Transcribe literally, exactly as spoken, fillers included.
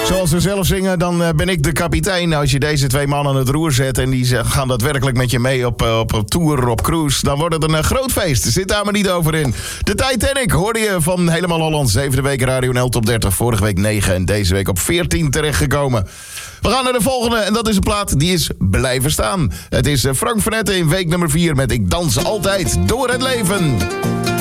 Zoals ze zelf zingen, dan uh, ben ik de kapitein. Als je deze twee mannen aan het roer zet en die ze gaan daadwerkelijk met je mee op, uh, op, op tour, op cruise, dan wordt het een uh, groot feest. Zit daar maar niet over in. De Titanic hoorde je van Helemaal Holland. Zevende week Radio N L Top dertig. Vorige week negen en deze week op veertien terechtgekomen. We gaan naar de volgende en dat is een plaat die is blijven staan. Het is uh, Frank van Etten in week nummer vier met Ik dans altijd door het leven.